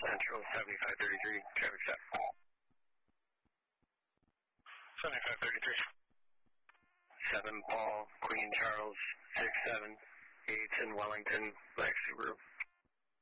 Central 7533, traffic stop. 7533. 7 Paul, Queen Charles, 67, Yates and Wellington, Black Subaru.